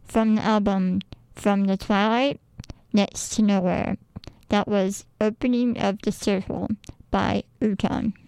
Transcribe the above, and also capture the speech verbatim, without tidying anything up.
from the album From the Twilight, Next to Nowhere. That was Opening of the Circle by Uton.